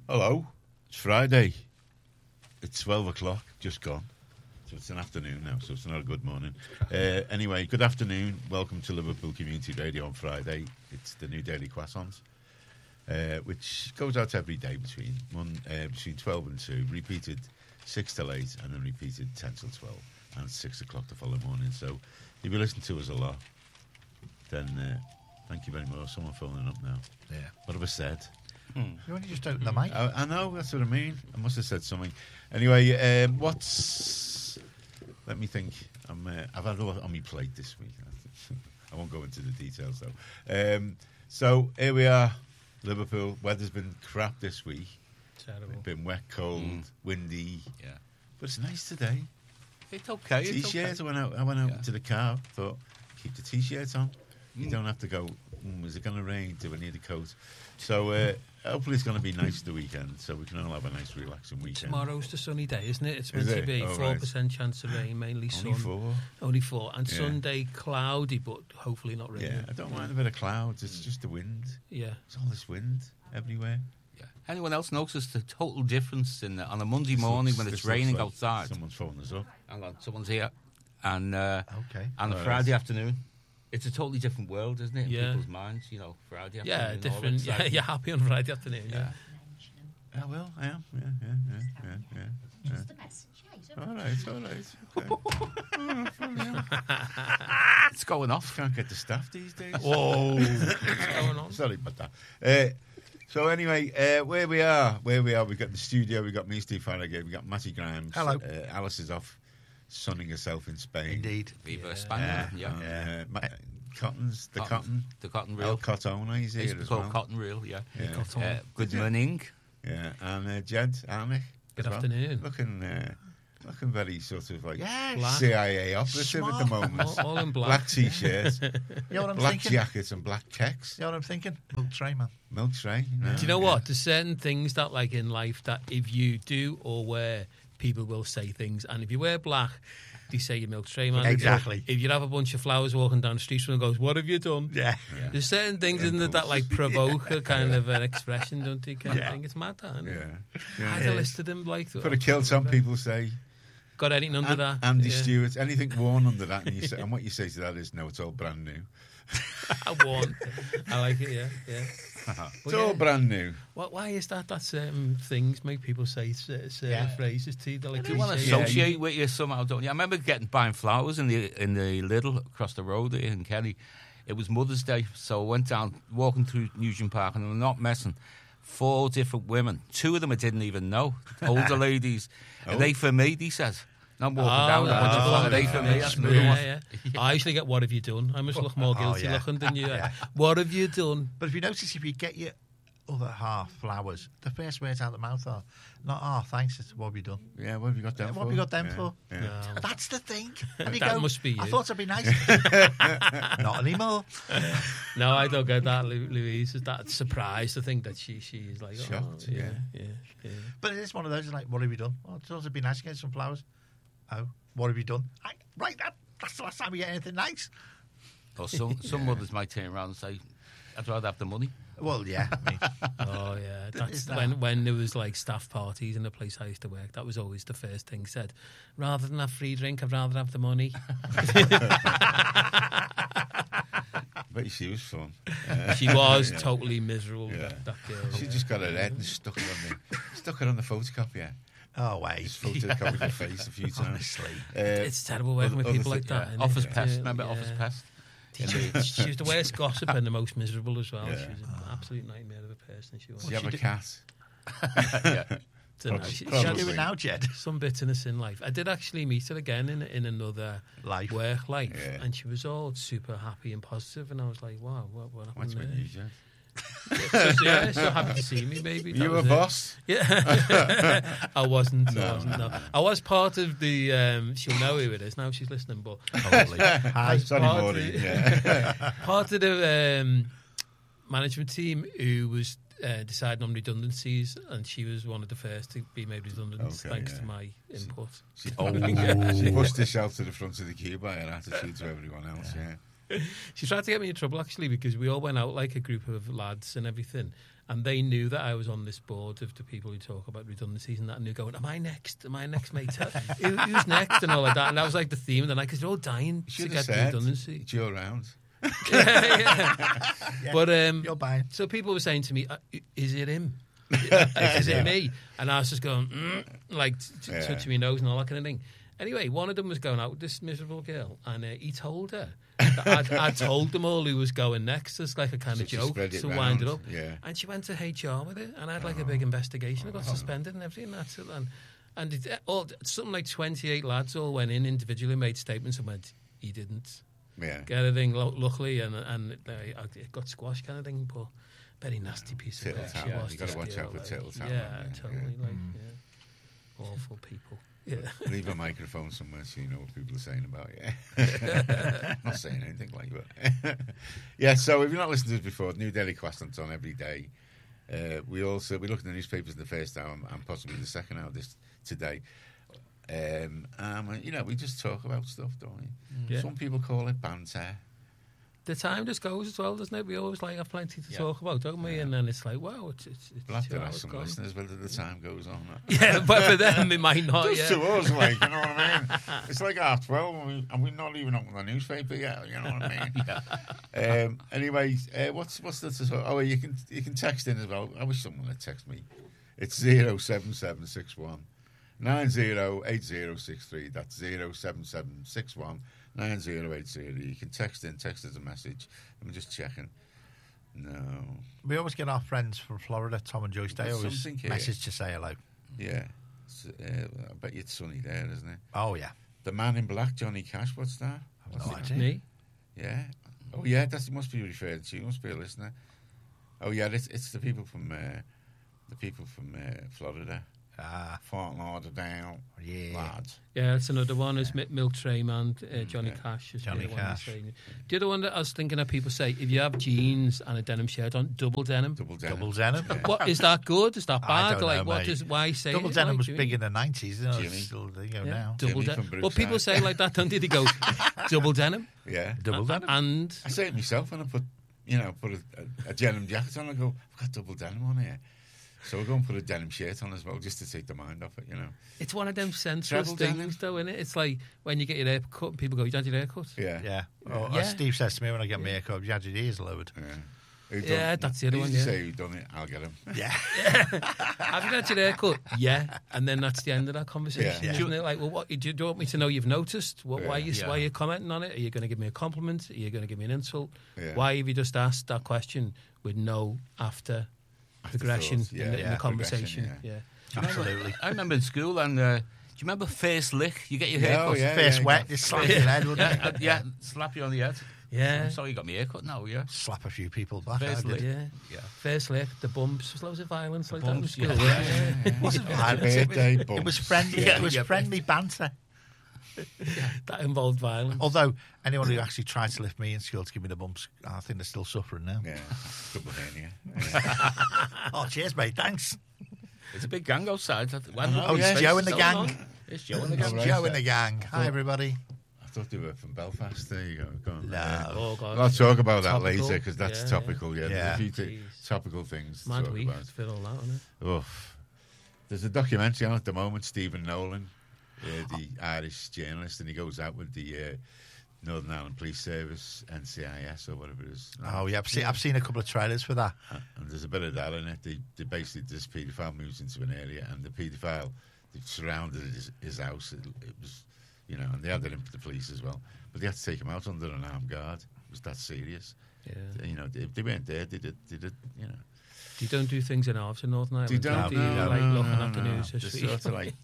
Hello, it's Friday. It's 12 o'clock, just gone. So it's an afternoon now, so it's not a good morning. Anyway, good afternoon. Welcome to Liverpool Community Radio on Friday. It's the new Daily Croissants, which goes out every day between 12 and 2, repeated 6 till 8, and then repeated 10 till 12, and 6 o'clock the following morning. So if you listen to us a lot, then thank you very much. Someone phoning up now. Yeah. What have I said? You only just opened the mic. I know, that's what I mean. I must have said something. Anyway, let me think. I've had a lot on my plate this week. I won't go into the details, though. So, here we are, Liverpool. Weather's been crap this week. Terrible. It's been wet, cold, windy. Yeah. But it's nice today. It's okay. T-shirts. I went out to the car. Thought, keep the T-shirts on. You don't have to go, is it going to rain? Do I need a coat? So hopefully it's going to be nice the weekend, so we can all have a nice relaxing weekend. Tomorrow's the sunny day, isn't it? It's meant to be 4% chance of rain, mainly sun. Only 4. And Sunday cloudy, but hopefully not raining. Yeah, I don't mind a bit of clouds. It's just the wind. Yeah. It's all this wind everywhere. Yeah. Anyone else notice the total difference on a Monday morning when it's raining outside? Someone's phoning us up. Hang on, someone's here. And okay. And a Friday afternoon. It's a totally different world, isn't it? In people's minds, Friday afternoon. Yeah, different. Yeah, you're happy on Friday afternoon. Yeah. I will. I am. Yeah. Just the message. All right. Okay. It's going off. Can't get the staff these days. Whoa. What's going on? Sorry about that. So anyway, where we are, we've got the studio, we've got me, Steve Farragher, we've got Matty Grimes. Hello. Alice is off sunning herself in Spain. Indeed. Viva España. Cotton's the Cotton. cotton. The cotton reel. El Cotton, he's here as well. Cotton reel, yeah. Good morning. Yeah, and Jed Arnick. Good afternoon. Looking very sort of like Yes. CIA operative at the moment. All in black. Black T-shirt, You know what I'm black thinking? jackets and black checks. You know what I'm thinking? Milk tray, man. Milk tray. No, Do you know what? There's certain things that, like in life, that if you do or wear, people will say things. And if you wear black, they say you're milk tray, man. Exactly. If you have a bunch of flowers walking down the street, someone goes, "What have you done?" Yeah. There's certain things in it that like provoke a kind of an expression, don't they? Kind of thing. It's mad, isn't it? Yeah. I had a list of them like Could have killed some people. Say got anything under that? Andy Stewart, anything worn under that, and what you say to that is, no, it's all brand new. Worn. I like it. Yeah. It's all brand new. Why is that? That certain things make people say certain phrases to you. Like, You want to associate with you somehow, don't you? I remember buying flowers in the Lidl across the road here in Kerry. It was Mother's Day, so I went down, walking through Nugent Park, and I'm not messing, 4 different women. 2 of them I didn't even know, older ladies. Are they for me, he says. And I'm walking down, a bunch of flowers, are they for me? That's another one. Yeah. I usually get, "What have you done?" I must look more guilty looking than you. What have you done? But if you notice, if you get your other half flowers, the first words out of the mouth are not, thanks, it's what have you done? Yeah, what have you got them for? What have you got them for? Yeah. No. That's the thing. And you That go, must be you. I thought it'd be nice. Not anymore. No, I don't get that. Louise is that surprised to think that she is like Shocked, yeah. But it is one of those, like, what have you done? Oh, I thought it'd be nice to get some flowers. Oh, what have you done? That's the last time we get anything nice. Or some mothers might turn around and say, "I'd rather have the money." Well, yeah. I mean, Oh yeah, that's Is that- when there was like staff parties in the place I used to work. That was always the first thing said. Rather than have free drink, I'd rather have the money. But she was fun. She was totally miserable. Yeah. That girl. She just got her head and stuck it on the photocopier. oh, wait. Just photocopied her face a few times. Honestly. It's terrible working with other people like thing- that. isn't Office it? pest, Yeah, remember yeah. Office pest? She was the worst gossip and the most miserable as well. Yeah. She was an absolute nightmare of a person. She was. Do you have a cat? Yeah. Don't know. Probably. She What had are you doing now, Jed? some bitterness in life. I did actually meet her again in another Life. work life, Yeah. and she was all super happy and positive, and I was like, wow, what happened What's with there? you, Jed? Yeah, so happy to see me, maybe. That You was a it. boss? Yeah. I wasn't. No. I was part of the, she'll know who it is now, she's listening, but Probably. Hi. Sorry, part Maureen. of- Yeah. part of the management team who was deciding on redundancies, and she was one of the first to be made redundant thanks to my input. She pushed herself to the front of the queue by her attitude to everyone else, yeah. She tried to get me in trouble, actually, because we all went out like a group of lads and everything, And they knew that I was on this board of the people who talk about redundancies and that, and they're going, am I next, mate? Who's next? And all like that. And that was like the theme of the night, because they're all dying to get the redundancy. It's your round. yeah. But You're buying. so people were saying to me, is it him? Is it me? And I was just going, touching my nose and all that kind of thing. Anyway, one of them was going out with this miserable girl, and he told her that I told them all who was going next as like a kind of joke to wind it up. Yeah. And she went to HR with it, and I had like a big investigation. I got suspended and everything. And something like 28 lads all went in individually, made statements, and went, he didn't get a thing, luckily, and it got squashed kind of thing, but very nasty piece of work. You've got to watch out for Tittle-Tap. Yeah, totally. Awful people. Yeah. Leave a microphone somewhere so you know what people are saying about you. Not saying anything like that. Yeah, so if you're not listening to us before, New Daily Questant's on every day. We look at the newspapers in the first hour and possibly the second hour today. We just talk about stuff, don't we? Yeah. Some people call it banter. The time just goes as well, doesn't it? We always have plenty to talk about, don't we? And then it's like, wow, it's We'll have 2 to hours ask some gone. listeners whether the time goes on. Yeah, but for them it might not. Just Yeah. to us, you know what I mean? It's like 12:30 and we're not even up on the newspaper yet, you know what I mean? Anyway, what's the... Oh, you can text in as well. I wish someone would text me. It's 07761 908063. That's 07761 9080. You can text us a message. I'm just checking. No. We always get our friends from Florida, Tom and Joyce. They always message to say hello. Yeah. I bet you it's sunny there, isn't it? Oh, yeah. The Man in Black, Johnny Cash, what's that? No idea. Me? Yeah. Oh, yeah, that must be referred to. You must be a listener. Oh, yeah, it's the people from Florida. Fort Lauderdale. Yeah. Lads. Yeah, that's another one. Is Milk Tray Man, Johnny Cash. Is Johnny the other Cash. one. The other one that I was thinking of, people say, if you have jeans and a denim shirt on, double denim. Double denim. Double denim. What is that good? Is that I bad? don't know, What mate. does why say Double it? denim Like, was Jimmy? big in the 90s. You know, Jimmy. it's still there you go Yeah, now. double Jimmy denim. from Well, people Brookside. say like that, don't they? They go double denim. Yeah. Double denim. And I say it myself when I put a denim jacket on. I go, I've got double denim on here. So we're going to put a denim shirt on as well, just to take the mind off it, it's one of them senseless Treble things, denim. though, isn't it? It's like when you get your hair cut and people go, you had your hair cut? Yeah. Yeah. Or Yeah. as Steve says to me when I get my haircut, you had your ears lowered. Yeah, that's the other one, You yeah. say who done it, I'll get him. Yeah. Have you had your hair cut? Yeah. And then that's the end of that conversation, Yeah. isn't it? Like, well, what, do you want me to know you've noticed? Why are you Yeah. why are you commenting on it? Are you going to give me a compliment? Are you going to give me an insult? Yeah. Why have you just asked that question with no after progression thought, in the yeah, conversation? progression, Yeah. Absolutely. I remember in school, and do you remember first lick? You get your hair cut. Face wet, just slap your head, wouldn't it? Yeah, slap you on the head. Yeah. I'm sorry you got my hair cut now, yeah. Slap a few people back. Face I did. lick. Yeah. First lick, the bumps, there's loads of violence like bumps, that in school. yeah. Wasn't violent. Birthday It bumps. was friendly. Yeah, It was yeah. friendly banter. That involved violence. Although anyone who actually tried to lift me in school to give me the bumps, I think they're still suffering now. Yeah. Double hernia. Oh, cheers, mate. Thanks. It's a big gang outside. Oh, it's Joe and the gang. It's Joe and the It's gang. right. Joe and the gang. Hi, everybody. I thought they were from Belfast. There you go. Go on. No. Oh, God. I'll talk about that Topical. later because that's Yeah, topical. Yeah, Yeah. There's a few Jeez. topical things to Mad talk week about. for all that, isn't it? Oof. There's a documentary on at the moment, Stephen Nolan, the Irish journalist, and he goes out with the Northern Ireland Police Service, NCIS or whatever it is. Oh, yeah. I've seen a couple of trailers for that. And there's a bit of that in it. They basically, this paedophile moves into an area, and the paedophile, they surrounded his house. It was, and they had it in for the police as well. But they had to take him out under an armed guard. It was that serious. Yeah. They weren't there. They did. You don't do things in halves in Northern Ireland. They don't. do you? No, Like no, looking no, at the no. news They're history. sort of like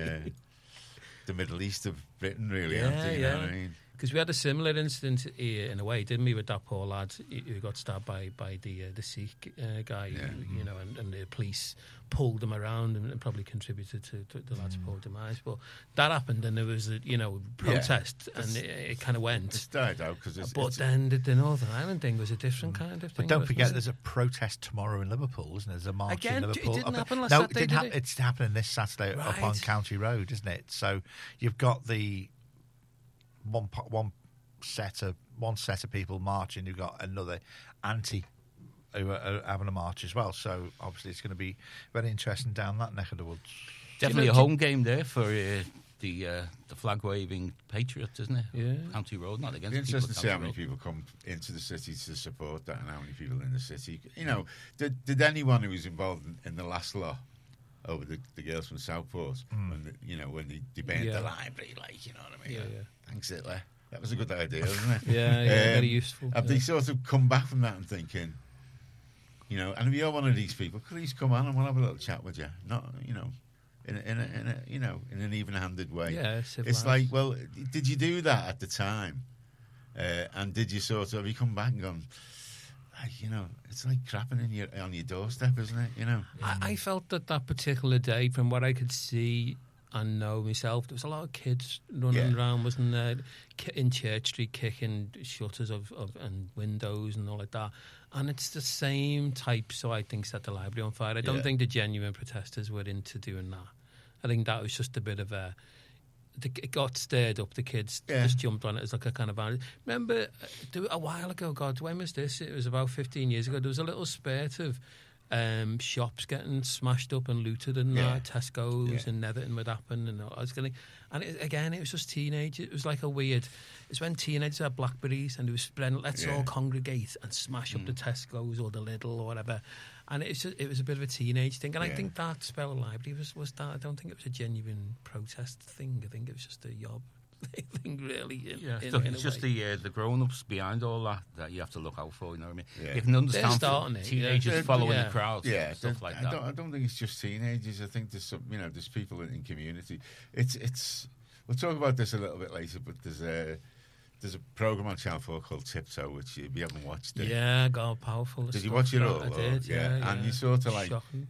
the Middle East of Britain, really. Yeah, aren't they? You know what I yeah. mean? Because we had a similar incident here, in a way, didn't we, with that poor lad who got stabbed by the Sikh guy, Yeah. and the police pulled him around and probably contributed to the lad's poor demise. But that happened, and there was a protest, and it kind of went. It's died out because But then the Northern Ireland thing was a different kind of thing. But don't wasn't forget, it? there's a protest tomorrow in Liverpool, isn't there? There's a march Again, in it Liverpool. didn't happen last no, Saturday, did it? It's happening this Saturday up on Right. County Road, isn't it? So you've got the one set of people marching. You've got another who are having a march as well. So obviously it's going to be very interesting down that neck of the woods. Definitely a home game there for the flag waving Patriots, isn't it? Yeah. County Road, not against. It's people interesting to at see how County many Road. people come into the city to support that, and how many people in the city. You know, did anyone who was involved in the last lot over the girls from Southport when they banned the library, like, you know what I mean? Yeah. Thanks, Hitler. That was a good idea, wasn't it? Yeah, very useful. Have they sort of come back from that and thinking, you know, and if you're one of these people, please come on and we'll have a little chat with you. Not, you know, in an even-handed way. Yeah, it's civilised. like, well, did you do that at the time? And did you sort of, have you come back and gone, like, you know, it's like crapping on your doorstep, isn't it? You know, I felt that particular day, from what I could see and know myself, there was a lot of kids running around, wasn't there, in Church Street, kicking shutters of and windows and all like that. And it's the same type, so I think, set the library on fire. I don't think the genuine protesters were into doing that. I think that was just a bit of a... It got stirred up. The kids just jumped on it as like a kind of... Remember, a while ago, God, when was this? It was about 15 years ago. There was a little spurt of shops getting smashed up and looted and Tesco's and Netherton would happen. And I was going, and it was just teenagers. It was like a weird... It's when teenagers had Blackberries and they were spreading, let's all congregate and smash up the Tesco's or the Lidl or whatever. And it was a bit of a teenage thing. And I think that Spell Library was that. I don't think it was a genuine protest thing. I think it was just a yob thing, really. It's just the grown-ups behind all that you have to look out for, you know what I mean? Yeah. You can understand starting it, teenagers following the crowds and stuff like that. I don't think it's just teenagers. I think there's some, there's people in community. It's we'll talk about this a little bit later, but there's a program on Channel 4 called Tiptoe, which if you haven't watched it, God, powerful. Did you watch it all? I did, yeah. And you sort of like Shocking.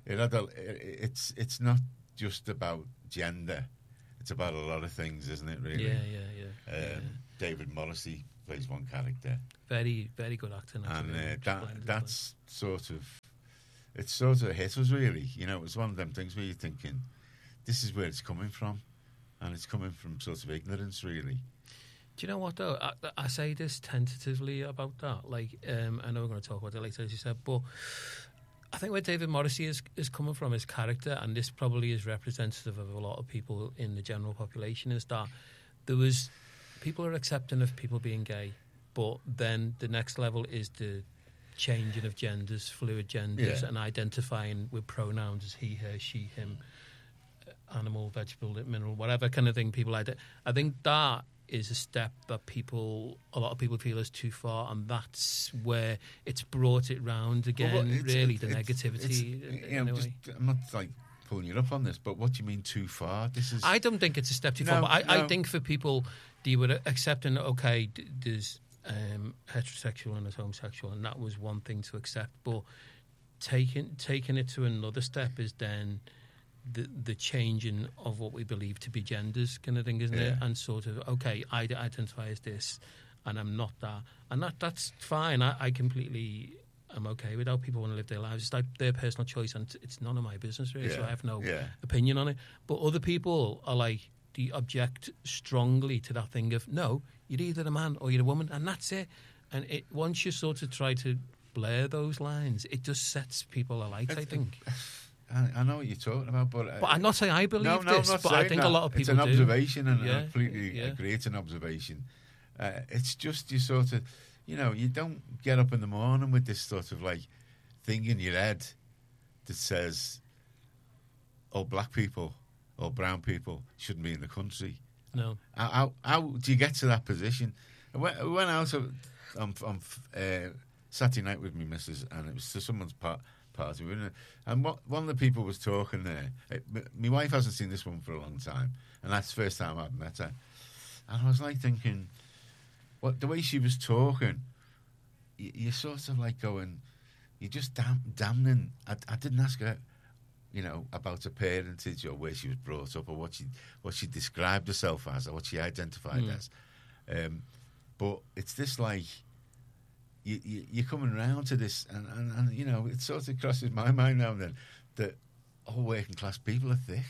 it's not just about gender. It's about a lot of things, isn't it? Really. Yeah. David Morrissey plays one character. Very, very good acting. And that's sort of, it sort of hit us, really. You know, it was one of them things where you're thinking, this is where it's coming from, and it's coming from sort of ignorance, really. Do you know what, though? I say this tentatively about that. Like, I know we're going to talk about it later, as you said, but I think where David Morrissey is coming from, his character, and this probably is representative of a lot of people in the general population, is that people are accepting of people being gay, but then the next level is the changing of genders, fluid genders, and identifying with pronouns as he, her, she, him, animal, vegetable, mineral, whatever kind of thing people I think that is a step that a lot of people feel is too far, and that's where it's brought it round again. The negativity. I'm not like pulling you up on this, but what do you mean too far? I don't think it's a step too far. But I think for people, they were accepting. Okay, there's heterosexual and there's homosexual, and that was one thing to accept. But taking it to another step is then the changing of what we believe to be genders, kind of thing, isn't it? And sort of, okay, I identify as this, and I'm not that, and that's fine. I completely am okay with how people want to live their lives. It's like their personal choice, and it's none of my business, really. So I have no opinion on it. But other people are like, they object strongly to that thing of, no, you're either a man or you're a woman, and that's it. And once you sort of try to blur those lines, it just sets people alight, I think. I know what you're talking about, but I'm not saying I believe this, but I think a lot of people do. It's an do. observation, and I completely agree it's an observation. It's just you sort of, you don't get up in the morning with this sort of like thing in your head that says, oh, black people or brown people shouldn't be in the country. No. How do you get to that position? I went out on Saturday night with me missus, and it was to someone's party, and one of the people was talking there. My wife hasn't seen this woman for a long time, and that's the first time I've met her. And I was like thinking, the way she was talking, you're sort of like going, you're just damning. I didn't ask her, about her parentage or where she was brought up or what she described herself as or what she identified as. But it's this like, you're coming around to this, and it sort of crosses my mind now and then that all working class people are thick.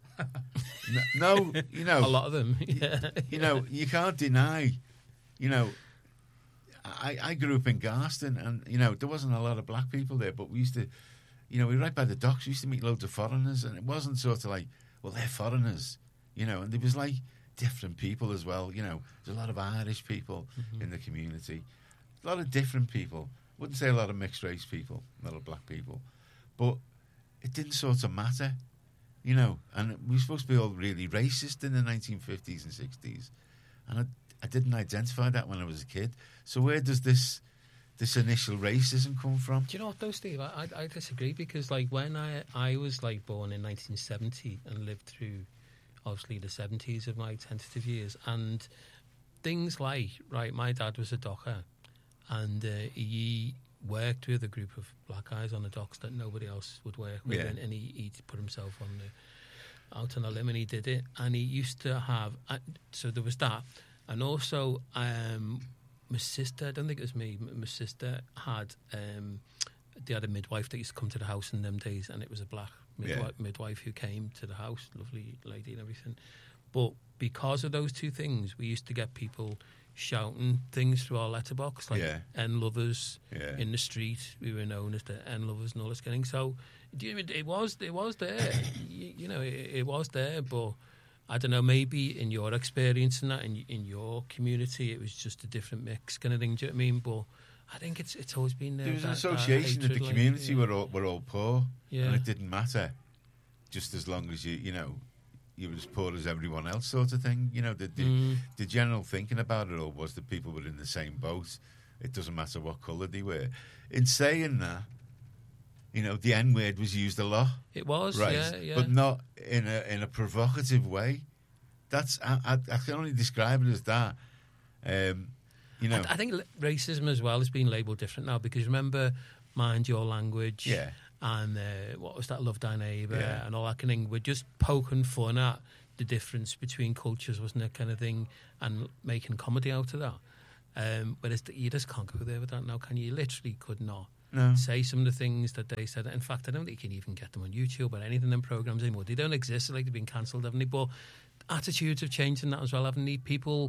No, a lot of them. You can't deny. I grew up in Garston, and there wasn't a lot of black people there, but we used to, we were right by the docks. We used to meet loads of foreigners, and it wasn't sort of like, well, they're foreigners, and there was like different people as well. There's a lot of Irish people in the community, a lot of different people. Wouldn't say a lot of mixed race people, a lot of black people, but it didn't sort of matter, And we were supposed to be all really racist in the 1950s and 60s, and I didn't identify that when I was a kid. So where does this initial racism come from? Do you know what though, Steve? I disagree, because like when I was like born in 1970 and lived through obviously the 70s of my tentative years, and things like, right, my dad was a docker, and he worked with a group of black guys on the docks that nobody else would work with, and he put himself out on a limb, and he did it. And he used to have, so there was that, and also my sister, I don't think it was me, my sister had they had a midwife that used to come to the house in them days, and it was a black midwife who came to the house, lovely lady and everything. But because of those two things, we used to get people shouting things through our letterbox, like N lovers in the street. We were known as the N lovers and all this kind of thing. So it was there. It was there, but I don't know, maybe in your experience and that, in your community, it was just a different mix kind of thing. Do you know what I mean? But I think it's always been there. There was an association that the community were all poor, and it didn't matter, just as long as you were as poor as everyone else, sort of thing. The general thinking about it all was that people were in the same boat. It doesn't matter what colour they were. In saying that, the N word was used a lot. It was, right, but not in a provocative way. That's I can only describe it as that. I think racism as well is being labelled different now, because remember, Mind Your Language, and what was that, Love Thy Neighbour, and all that kind of thing. We're just poking fun at the difference between cultures, wasn't it, kind of thing, and making comedy out of that. But you just can't go there with that now, can you? You literally could not say some of the things that they said. In fact, I don't think you can even get them on YouTube or anything in them programs anymore. They don't exist. They've been cancelled, haven't they? But attitudes have changed in that as well, haven't they? People...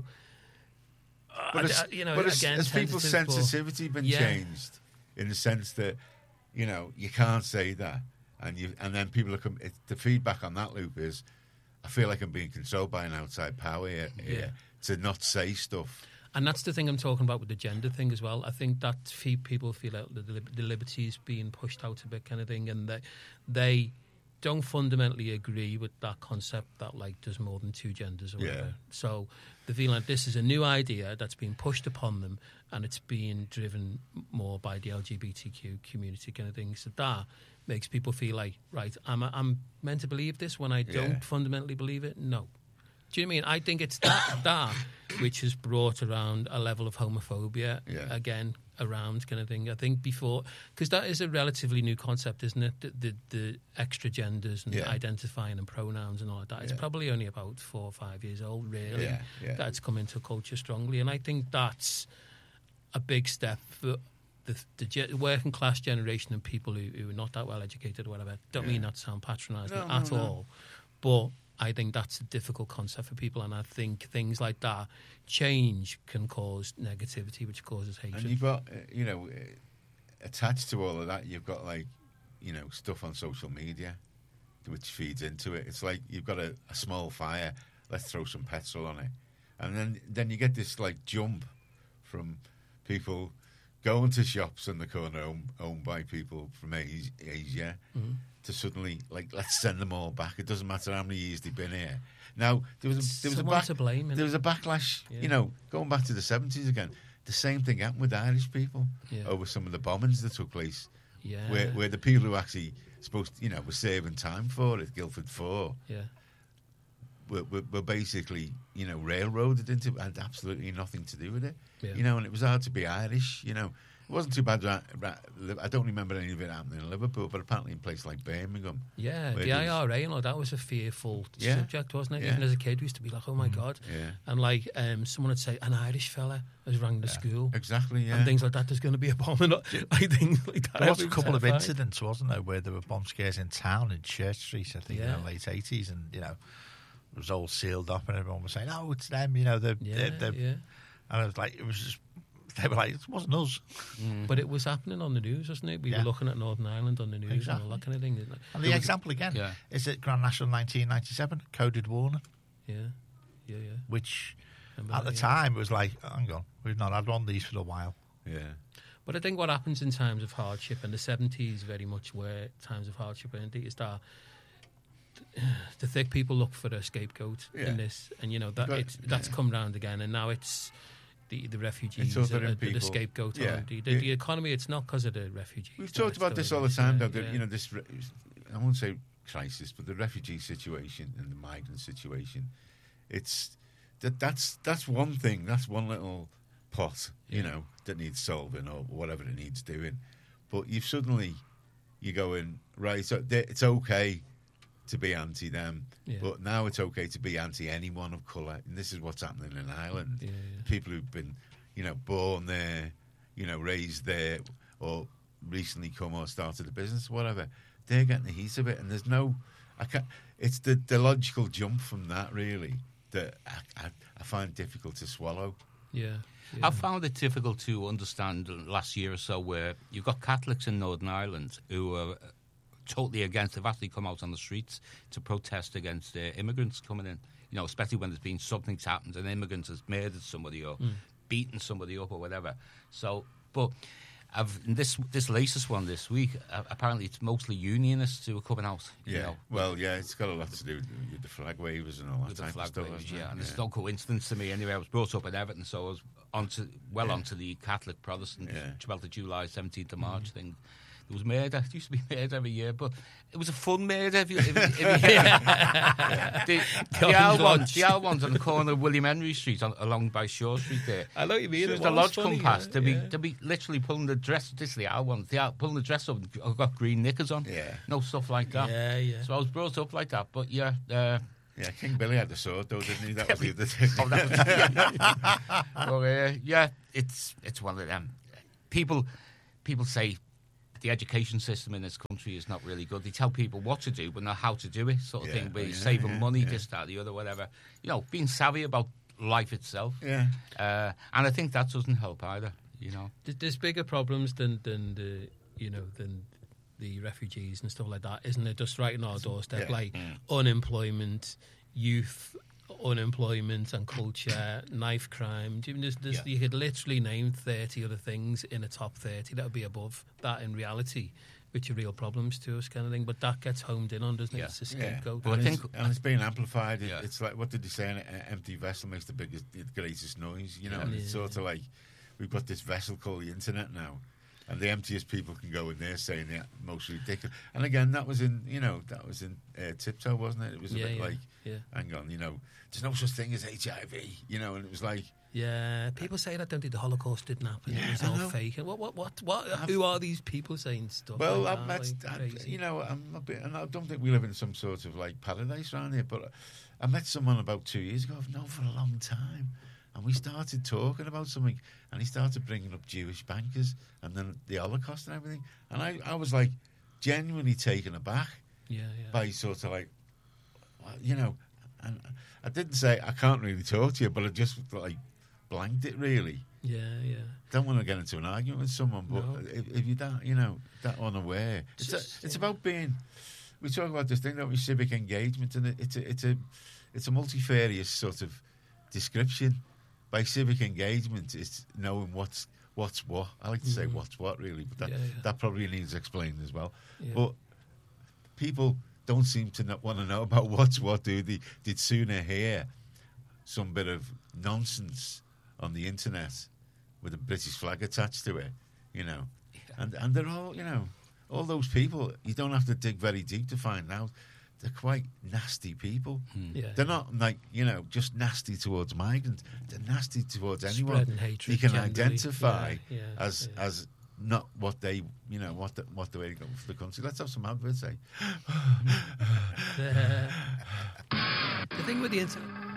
has people's sensitivity been changed in the sense that you can't say that, and then people are the feedback on that loop is, I feel like I'm being controlled by an outside power here to not say stuff. And that's the thing I'm talking about with the gender thing as well. I think that people feel like the liberties being pushed out a bit, kind of thing, and that they don't fundamentally agree with that concept that like there's more than two genders or whatever. So they feel like this is a new idea that's being pushed upon them, and it's being driven more by the LGBTQ community, kind of thing. So that makes people feel like, right, I'm meant to believe this when I don't fundamentally believe it. No. Do you know what I mean? I think it's that which has brought around a level of homophobia again around, kind of thing. I think before, because that is a relatively new concept, isn't it? The extra genders and identifying and pronouns and all of that. It's probably only about 4 or 5 years old, really, that's come into culture strongly. And I think that's a big step for the working class generation and people who are not that well educated or whatever. Don't mean that to sound patronising at all, but I think that's a difficult concept for people, and I think things like that, change can cause negativity, which causes hatred. And you've got, attached to all of that, you've got stuff on social media, which feeds into it. It's like you've got a small fire, let's throw some petrol on it, and then you get this like jump from people going to shops in the corner owned by people from Asia. To suddenly, like, let's send them all back. It doesn't matter how many years they've been here. Now, there was a backlash, going back to the 70s again. The same thing happened with Irish people over some of the bombings that took place. Where the people who actually supposed to, were serving time for it, Guildford 4, were basically, railroaded into it, had absolutely nothing to do with it. And it was hard to be Irish, It wasn't too bad. I don't remember any of it happening in Liverpool, but apparently in places like Birmingham. Yeah, the IRA and all that was a fearful subject, wasn't it? Even as a kid, we used to be like, oh my God. And like someone would say, an Irish fella has rang the school. Exactly, and things like that. There's going to be a bomb. And I think like that. There was a couple of incidents, wasn't there, where there were bomb scares in town, in Church Street, I think, in the late 80s, and, it was all sealed up and everyone was saying, oh, it's them, And I was like, it was just they were like, it wasn't us. But it was happening on the news, wasn't it? We were looking at Northern Ireland on the news and all that kind of thing. And the example again is at Grand National 1997, Coded Warner. Yeah. Which at the time it was like, hang on, we've not had one of these for a while. Yeah. But I think what happens in times of hardship, and the 70s very much were times of hardship, and is that the thick people look for a scapegoat in this, and that's come round again, and now it's the refugees the scapegoat. The economy, it's not because of the refugees. We've talked about this all the time, though. This, I won't say crisis, but the refugee situation and the migrant situation, that's one thing. That's one little pot, that needs solving or whatever it needs doing. But you're going, right, so it's okay to be anti them, but now it's okay to be anti anyone of colour. And this is what's happening in Ireland. People who've been, born there, raised there, or recently come or started a business, whatever, they're getting the heat of it. And it's the logical jump from that, really, that I find difficult to swallow. Yeah. I found it difficult to understand last year or so, where you've got Catholics in Northern Ireland who are totally against. They've actually come out on the streets to protest against immigrants coming in. Especially when there's been something's happened, an immigrant has murdered somebody or beaten somebody up or whatever. So, but this latest one this week, apparently it's mostly unionists who are coming out. It's got a lot to do with the flag wavers and all that type of stuff. And it's no coincidence to me. Anyway, I was brought up in Everton, so I was onto the Catholic Protestant 12th of July, 17th of March thing. There was murder. It used to be murder every year, but it was a fun murder. The old ones on the corner of William Henry Street, along by Shaw Street there. I know what you mean. As the lodge come past, they'd be literally pulling the dress. This is the old ones. Pulling the dress up. I've got green knickers on. Yeah. No stuff like that. Yeah. So I was brought up like that. But King Billy had the sword, though, didn't he? That was the other thing. It's one of them. People say the education system in this country is not really good. They tell people what to do, but not how to do it, sort of thing. Where you're saving money, this, that, the other, whatever. Being savvy about life itself. Yeah. And I think that doesn't help either. There's bigger problems than the refugees and stuff like that, isn't it? Just right on our doorstep, unemployment, youth unemployment and culture, knife crime. You could literally name 30 other things in a top 30 that would be above that in reality, which are real problems to us, kind of thing. But that gets homed in on, doesn't it? It's a scapegoat. Well, and it's being amplified. It's like, what did they say? An empty vessel makes the greatest noise. It's sort of like we've got this vessel called the internet now. And the emptiest people can go in there saying the most ridiculous. And again, that was in Tiptoe, wasn't it? It was a bit like, hang on, there's no such thing as HIV, and it was like... Yeah, people say that, don't they? The Holocaust didn't happen. It was all fake. What? Who are these people saying stuff? Well, like I'm a bit, and I don't think we live in some sort of like paradise around here, but I met someone about 2 years ago I've known for a long time. And we started talking about something, and he started bringing up Jewish bankers and then the Holocaust and everything. And I was like genuinely taken aback by sort of like, and I didn't say I can't really talk to you, but I just like blanked it really. Yeah. Don't want to get into an argument with someone, but if you're that unaware, it's about being. We talk about this thing, don't we? Civic engagement, and it's a multifarious sort of description. By civic engagement, it's knowing what's what. I like to say what's what, really, but that probably needs explaining as well. Yeah. But people don't seem to want to know about what's what, do they? They'd sooner hear some bit of nonsense on the internet with a British flag attached to it, And they're all, all those people, you don't have to dig very deep to find out. They're quite nasty people. Yeah. They're not like, just nasty towards migrants. They're nasty towards anyone hatred, you can identify as not what they, what the way to go for the country. Let's have some adverts, The thing with the internet...